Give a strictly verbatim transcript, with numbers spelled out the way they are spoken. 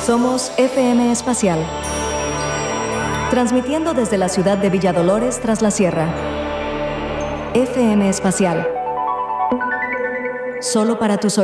Somos F M Espacial, transmitiendo desde la ciudad de Villa Dolores tras la sierra. F M Espacial, solo para tus oídos.